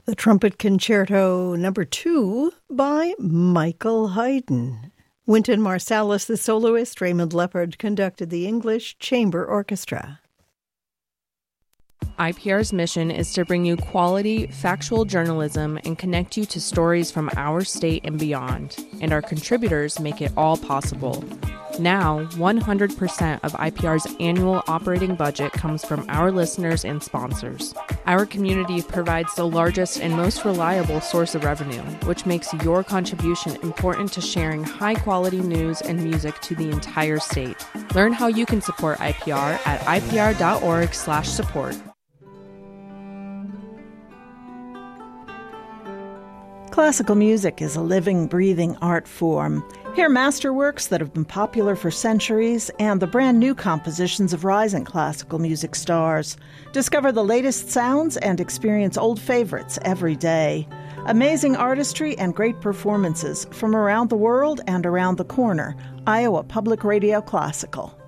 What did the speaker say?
The Trumpet Concerto No. 2 by Michael Haydn. Wynton Marsalis, the soloist, Raymond Leppard conducted the English Chamber Orchestra. IPR's mission is to bring you quality, factual journalism and connect you to stories from our state and beyond, and our contributors make it all possible. Now, 100% of IPR's annual operating budget comes from our listeners and sponsors. Our community provides the largest and most reliable source of revenue, which makes your contribution important to sharing high-quality news and music to the entire state. Learn how you can support IPR at ipr.org/support. Classical music is a living, breathing art form. Hear masterworks that have been popular for centuries and the brand new compositions of rising classical music stars. Discover the latest sounds and experience old favorites every day. Amazing artistry and great performances from around the world and around the corner. Iowa Public Radio Classical.